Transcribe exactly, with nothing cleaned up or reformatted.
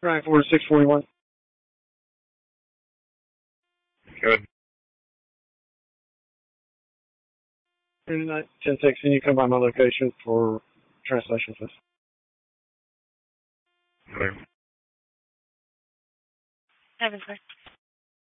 Right, four six forty one. Good. And uh, ten six, can you come by my location for translation, please? Okay. Seven six.